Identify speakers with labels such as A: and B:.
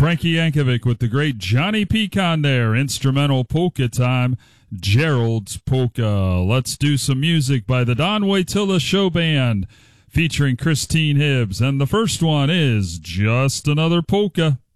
A: Frankie Yankovic with the great Johnny Pecan there. Instrumental polka time, Gerald's Polka. Let's do some music by the Don Wojtyla Show Band featuring Christine Hibbs. And the first one is Just Another Polka.